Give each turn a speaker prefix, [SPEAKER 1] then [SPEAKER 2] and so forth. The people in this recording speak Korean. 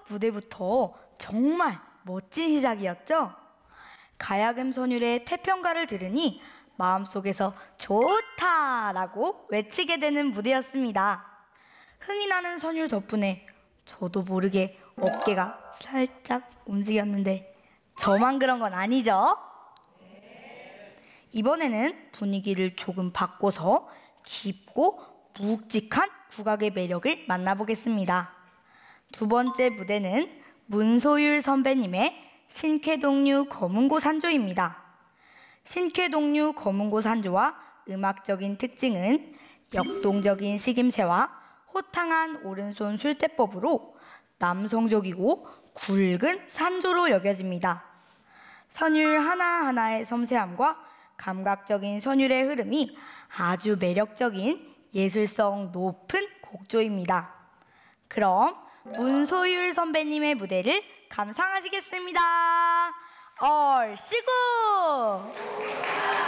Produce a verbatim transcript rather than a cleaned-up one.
[SPEAKER 1] 무대부터 정말 멋진 시작이었죠? 가야금 선율의 태평가를 들으니 마음속에서 좋다라고 외치게 되는 무대였습니다. 흥이 나는 선율 덕분에 저도 모르게 어깨가 살짝 움직였는데 저만 그런 건 아니죠? 이번에는 분위기를 조금 바꿔서 깊고 묵직한 국악의 매력을 만나보겠습니다. 두 번째 무대는 문소율 선배님의 신쾌동류 검은고 산조입니다. 신쾌동류 검은고 산조와 음악적인 특징은 역동적인 식임새와 호탕한 오른손 술대법으로 남성적이고 굵은 산조로 여겨집니다. 선율 하나하나의 섬세함과 감각적인 선율의 흐름이 아주 매력적인 예술성 높은 곡조입니다. 그럼 문소율 선배님의 무대를 감상하시겠습니다. 얼씨구!